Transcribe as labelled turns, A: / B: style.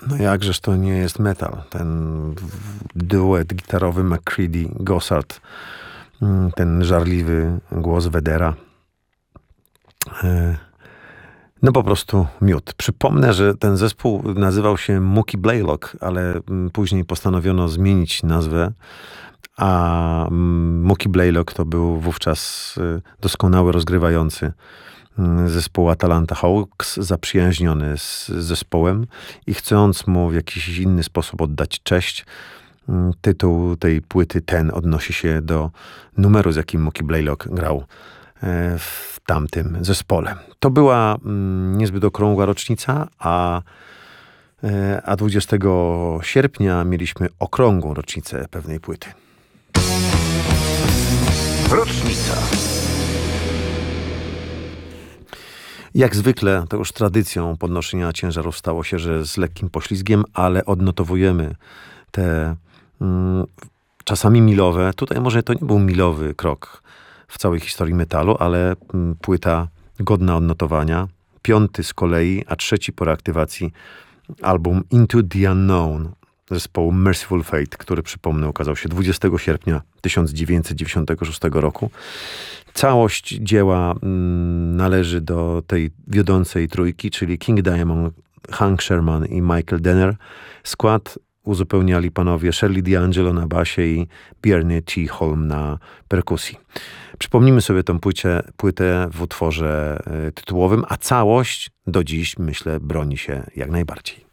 A: No jakżeż to nie jest metal. Ten duet gitarowy McCready-Gossard, ten żarliwy głos Wedera. No po prostu miód. Przypomnę, że ten zespół nazywał się Mookie Blaylock, ale później postanowiono zmienić nazwę, a Mookie Blaylock to był wówczas doskonały rozgrywający zespołu Atlanta Hawks, zaprzyjaźniony z zespołem i chcąc mu w jakiś inny sposób oddać cześć, tytuł tej płyty ten odnosi się do numeru, z jakim Mookie Blaylock grał w tamtym zespole. To była niezbyt okrągła rocznica, a 20 sierpnia mieliśmy okrągłą rocznicę pewnej płyty.
B: Rocznica.
A: Jak zwykle, to już tradycją podnoszenia ciężarów stało się, że z lekkim poślizgiem, ale odnotowujemy te czasami milowe. Tutaj może to nie był milowy krok w całej historii metalu, ale płyta godna odnotowania. 5 z kolei, a 3 po reaktywacji album Into the Unknown zespołu Merciful Fate, który, przypomnę, ukazał się 20 sierpnia 1996 roku. Całość dzieła należy do tej wiodącej trójki, czyli King Diamond, Hank Sherman i Michael Denner. Skład uzupełniali panowie Shirley D'Angelo na basie i Bjarne T. Holm na perkusji. Przypomnijmy sobie tę płytę w utworze tytułowym, a całość do dziś, myślę, broni się jak najbardziej.